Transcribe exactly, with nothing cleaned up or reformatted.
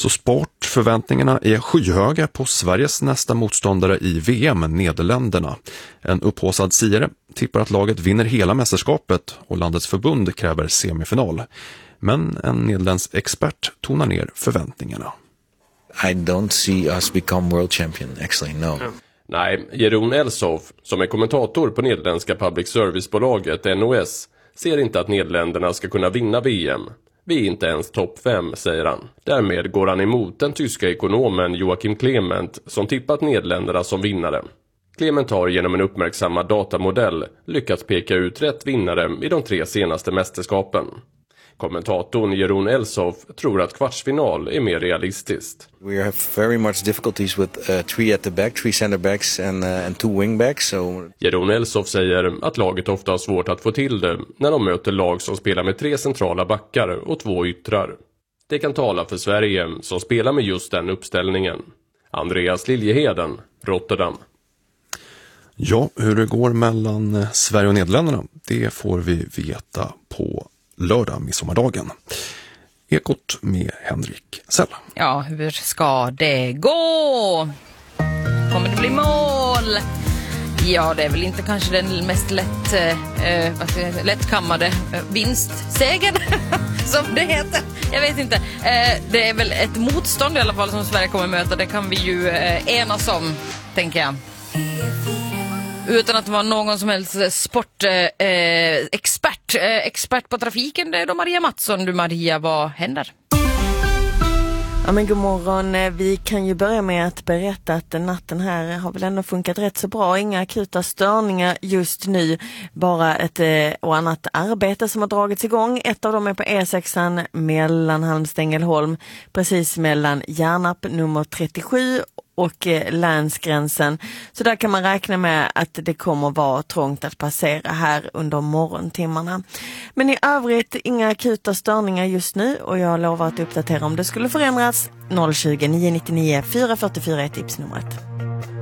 Så sportförväntningarna är skyhöga på Sveriges nästa motståndare i V M, Nederländerna. En upphaussad siare tippar att laget vinner hela mästerskapet och landets förbund kräver semifinal. Men en nederländsk expert tonar ner förväntningarna. I don't see us become world champion, actually, no. Nej, Jeroen Elsof, som är kommentator på nederländska public service-bolaget N O S, ser inte att Nederländerna ska kunna vinna V M. Vi är inte ens topp fem, säger han. Därmed går han emot den tyska ekonomen Joachim Clement som tippat Nederländerna som vinnare. Clement har genom en uppmärksammad datamodell lyckats peka ut rätt vinnare i de tre senaste mästerskapen. Kommentatorn Jeroen Elsof tror att kvartsfinal är mer realistiskt. We have very much difficulties with uh, three at the back, three center backs and, uh, and two wing backs. So... Jeroen Elsof säger att laget ofta har svårt att få till det när de möter lag som spelar med tre centrala backar och två yttrar. Det kan tala för Sverige som spelar med just den uppställningen. Andreas Liljeheden, Rotterdam. Ja, hur det går mellan Sverige och Nederländerna, det får vi veta på lördag, midsommardagen. Ekot med Henrik Sell. Ja, hur ska det gå? Kommer det bli mål? Ja, det är väl inte kanske den mest lätt, eh, vad ska jag, lättkammade eh, vinstseger som det heter. Jag vet inte. Eh, det är väl ett motstånd i alla fall som Sverige kommer möta. Det kan vi ju eh, enas om, tänker jag. Utan att vara någon som helst sportexpert. Eh, eh, expert på trafiken, det är då Maria Mattsson. Du Maria, vad händer? Ja, men god morgon. Vi kan ju börja med att berätta att natten här har väl ändå funkat rätt så bra. Inga akuta störningar just nu. Bara ett eh, och annat arbete som har dragits igång. Ett av dem är på E sexan mellan Halmstad-Ängelholm. Precis mellan Järnarp nummer trettiosju och eh, länsgränsen. Så där kan man räkna med att det kommer vara trångt att passera här under morgontimmarna. Men i övrigt inga akuta störningar just nu och jag lovar att uppdatera om det skulle förändras. noll tjugo, nio nio nio, fyra fyra fyra är tipsnumret.